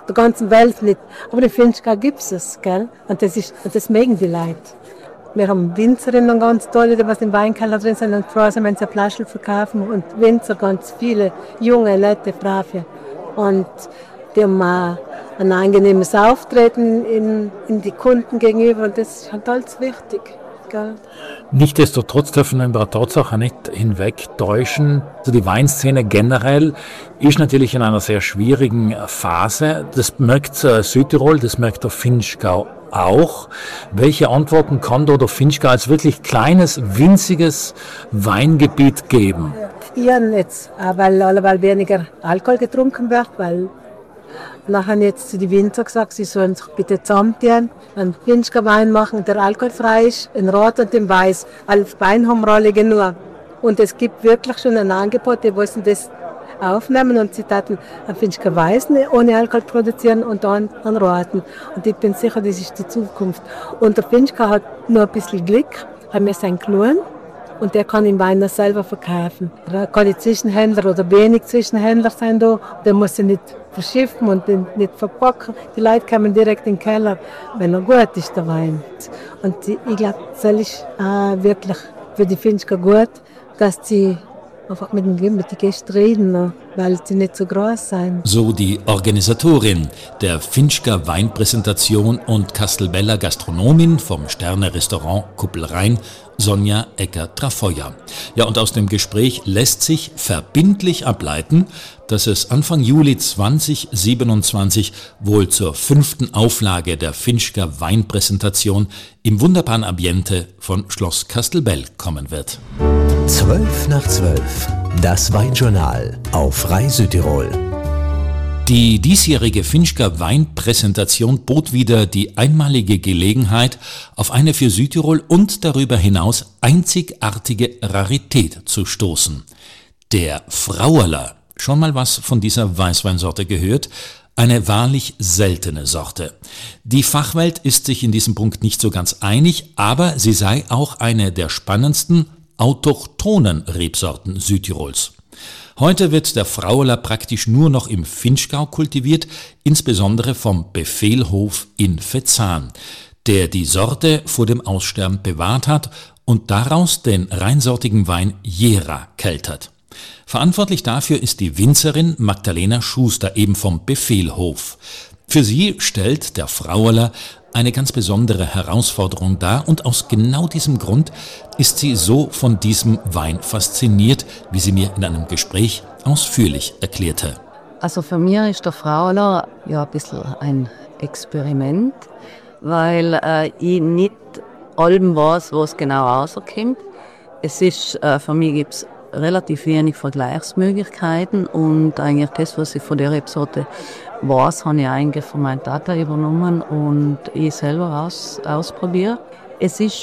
der ganzen Welt nicht. Aber in Finchgau gibt es, gell? Und das mögen die Leute. Wir haben Winzerinnen ganz tolle, die was im Weinkeller drin sind und froh sind, wenn sie Flaschen verkaufen. Und Winzer ganz viele, junge, nette, brave. Und die haben auch ein angenehmes Auftreten in die Kunden gegenüber. Und das ist halt alles wichtig. Gell? Nichtsdestotrotz dürfen wir über Tatsache nicht hinwegtäuschen. Also die Weinszene generell ist natürlich in einer sehr schwierigen Phase. Das merkt Südtirol, das merkt der Finchgau auch. Welche Antworten kann da der Finchgau als wirklich kleines, winziges Weingebiet geben? Ja, jetzt, weil weniger Alkohol getrunken wird, weil nachher jetzt zu den Winzer gesagt, sie sollen sich bitte zusammentun, einen Finchgau Wein machen, der alkoholfrei ist, in Rot und in Weiß, als Wein haben wir alle genug. Und es gibt wirklich schon ein Angebot, die wollen das aufnehmen und sie taten einen Finchgau Weiß ohne Alkohol produzieren und dann einen Roten. Und ich bin sicher, das ist die Zukunft. Und der Finchgau hat nur ein bisschen Glück, weil wir sind klein und der kann den Wein selber verkaufen. Da kann die Zwischenhändler oder wenig Zwischenhändler sein da, der muss sie nicht verschiffen und nicht verpacken. Die Leute kommen direkt in den Keller, wenn er gut ist, der Wein. Und ich glaube, das ist wirklich für die Finchgau gut, dass sie einfach mit den Gästen reden, weil sie nicht so groß sind. So die Organisatorin der Finchgau Weinpräsentation und Kastelbeller Gastronomin vom Sterne-Restaurant Kuppelrhein, Sonja Ecker-Trafeuer. Ja, und aus dem Gespräch lässt sich verbindlich ableiten, dass es Anfang Juli 2027 wohl zur 5. Auflage der Finchgau Weinpräsentation im wunderbaren Ambiente von Schloss Kastelbell kommen wird. 12:12, das Weinjournal auf Frei Südtirol. Die diesjährige Finchgau Weinpräsentation bot wieder die einmalige Gelegenheit, auf eine für Südtirol und darüber hinaus einzigartige Rarität zu stoßen. Der Frauerler. Schon mal was von dieser Weißweinsorte gehört? Eine wahrlich seltene Sorte. Die Fachwelt ist sich in diesem Punkt nicht so ganz einig, aber sie sei auch eine der spannendsten autochthonen Rebsorten Südtirols. Heute wird der Frauerler praktisch nur noch im Finchgau kultiviert, insbesondere vom Befehlhof in Vetzahn, der die Sorte vor dem Aussterben bewahrt hat und daraus den reinsortigen Wein Jera keltert. Verantwortlich dafür ist die Winzerin Magdalena Schuster, eben vom Befehlhof. Für sie stellt der Frauerler eine ganz besondere Herausforderung dar und aus genau diesem Grund ist sie so von diesem Wein fasziniert, wie sie mir in einem Gespräch ausführlich erklärte. Also für mich ist der Frauerler ja ein bisschen ein Experiment, weil ich nicht allem weiß, was genau rauskommt. Es ist, für mich gibt es relativ wenig Vergleichsmöglichkeiten und eigentlich das, was ich von der Rebsorte weiß, habe ich eigentlich von meiner Tata übernommen und ich selber ausprobiert. Es ist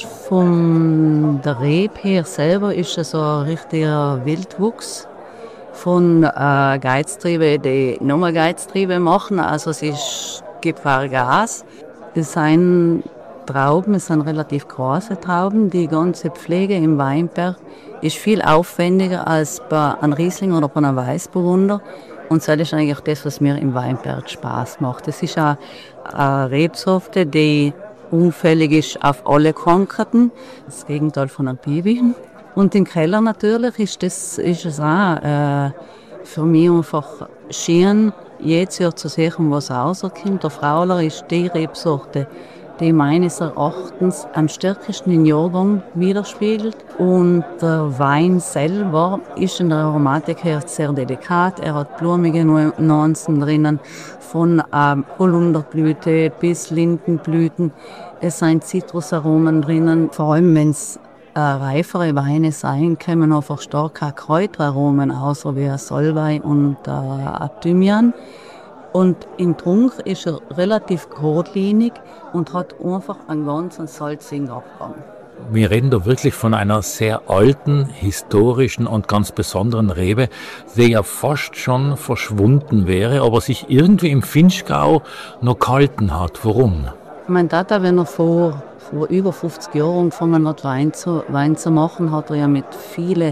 von der Rebe her selber ist es so ein richtiger Wildwuchs von Geiztriebe, die nochmal Geiztriebe machen. Also es gibt Gas. Es sind Trauben, es sind relativ große Trauben. Die ganze Pflege im Weinberg ist viel aufwendiger als bei einem Riesling oder bei einem Weißburgunder. Und das ist eigentlich das, was mir im Weinberg Spaß macht. Es ist eine Rebsorte, die unfällig ist auf alle Krankheiten. Das Gegenteil von einem Piwi. Und im Keller natürlich ist es auch für mich einfach schön, jedes Jahr zu sehen, was rauskommt. Der Frauler ist die Rebsorte, die meines Erachtens am stärksten den Jahrgang widerspiegelt. Und der Wein selber ist in der Aromatik her sehr delikat. Er hat blumige Nuancen drinnen, von Holunderblüte bis Lindenblüten. Es sind Zitrusaromen drinnen. Vor allem, wenn es reifere Weine sein, kommen einfach starke Kräuteraromen, außer wie Salbei und Thymian. Und im Trunk ist er relativ geradlinig und hat einfach einen ganz salzigen Abgang. Wir reden da wirklich von einer sehr alten, historischen und ganz besonderen Rebe, die ja fast schon verschwunden wäre, aber sich irgendwie im Finchgau noch gehalten hat. Warum? Mein Tata, wenn er vor über 50 Jahren angefangen hat, Wein zu machen, hat er ja mit vielen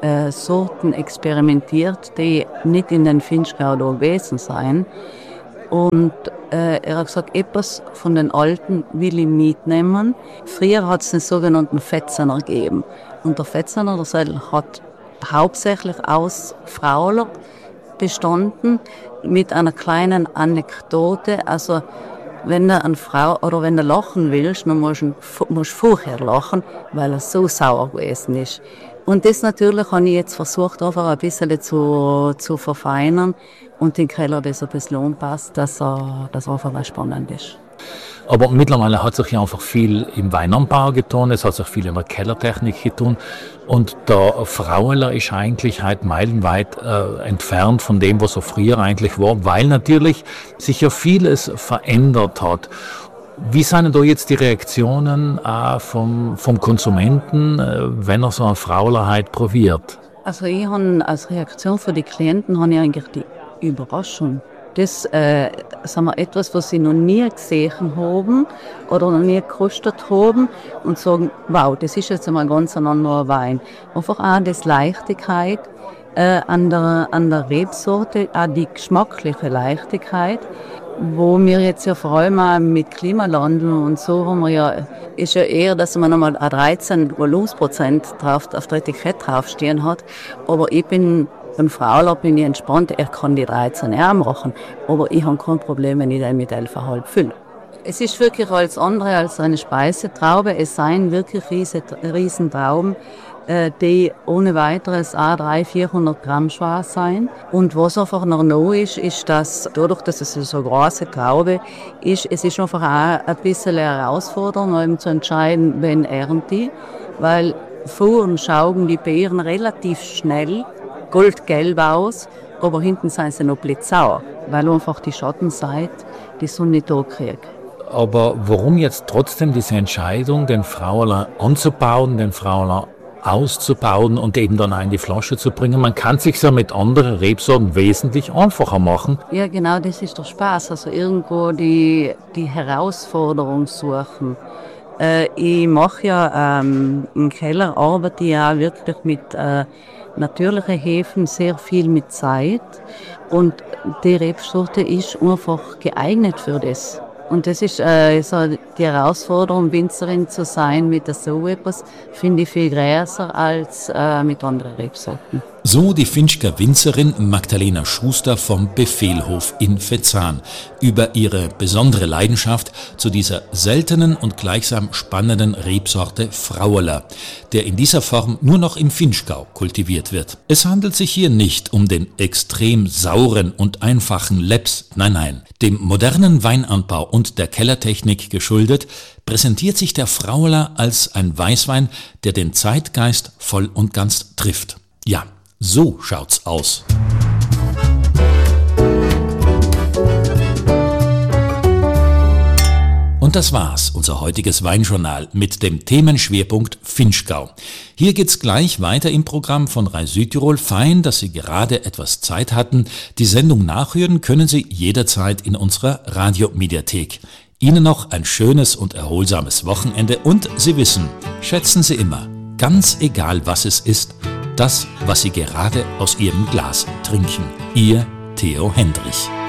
Sorten experimentiert, die nicht in den Finchgau da gewesen sind. Und er hat gesagt, etwas von den Alten will ich mitnehmen. Früher hat es den sogenannten Fetzener gegeben. Und der Fetzener, der Seil, hat hauptsächlich aus Frauler bestanden, mit einer kleinen Anekdote. Also wenn du eine Frau oder wenn du lachen willst, dann musst du vorher lachen, weil er so sauer gewesen ist. Und das natürlich habe ich jetzt versucht, einfach ein bisschen zu verfeinern und den Keller das ein bisschen anpasst, dass er einfach spannend ist. Aber mittlerweile hat sich ja einfach viel im Weinanbau getan, es hat sich viel in der Kellertechnik getan und der Fraueler ist eigentlich halt meilenweit entfernt von dem, was er früher eigentlich war, weil natürlich sich ja vieles verändert hat. Wie sind da jetzt die Reaktionen vom Konsumenten, wenn er so eine Frauler halt probiert? Also ich habe als Reaktion für die Klienten habe ich eigentlich die Überraschung. Das sagen wir, etwas, was sie noch nie gesehen haben oder noch nie gekostet haben und sagen, wow, das ist jetzt einmal ganz ein anderer Wein. Einfach auch das Leichtigkeit an der Rebsorte, auch die geschmackliche Leichtigkeit, wo wir jetzt ja vor allem auch mit Klimalandel und so haben wir ja, ist ja eher, dass man nochmal 13 Volumensprozent drauf, auf der Etikett draufstehen hat, aber beim Frauler bin ich entspannt, er kann die 13 auch machen, aber ich habe kein Problem, wenn ich den mit 11,5 fülle. Es ist wirklich alles andere als eine Speisetraube, es seien wirklich riesen Trauben, die ohne weiteres auch 300-400 Gramm schwer sein. Und was einfach noch neu ist, dass dadurch, dass es so eine große Traube ist, es ist einfach auch ein bisschen eine Herausforderung, um zu entscheiden, wenn ernte ich, weil vorn schauen die Beeren relativ schnell goldgelb aus, aber hinten sind sie noch blitzsauer, weil einfach die Schattenseite die Sonne da kriegt. Aber warum jetzt trotzdem diese Entscheidung, den Frauler anzubauen, den Frauler auszubauen und eben dann auch in die Flasche zu bringen? Man kann es sich ja mit anderen Rebsorten wesentlich einfacher machen. Ja, genau, das ist der Spaß. Also irgendwo die Herausforderung suchen. Ich mache ja im Keller, arbeite ich auch wirklich mit natürlichen Hefen, sehr viel mit Zeit. Und die Rebsorte ist einfach geeignet für das. Und das ist so die Herausforderung, Winzerin zu sein mit so etwas, finde ich viel größer als mit anderen Rebsorten. So die Finchker Winzerin Magdalena Schuster vom Befehlhof in Vetzahn über ihre besondere Leidenschaft zu dieser seltenen und gleichsam spannenden Rebsorte Fraueler, der in dieser Form nur noch im Vinschgau kultiviert wird. Es handelt sich hier nicht um den extrem sauren und einfachen Leps, nein, dem modernen Weinanbau und der Kellertechnik geschuldet, präsentiert sich der Fraueler als ein Weißwein, der den Zeitgeist voll und ganz trifft. Ja, so schaut's aus. Und das war's, unser heutiges Weinjournal mit dem Themenschwerpunkt Vinschgau. Hier geht's gleich weiter im Programm von Rai Südtirol. Fein, dass Sie gerade etwas Zeit hatten. Die Sendung nachhören können Sie jederzeit in unserer Radiomediathek. Ihnen noch ein schönes und erholsames Wochenende und Sie wissen, schätzen Sie immer, ganz egal was es ist, das, was Sie gerade aus Ihrem Glas trinken. Ihr Theo Hendrich.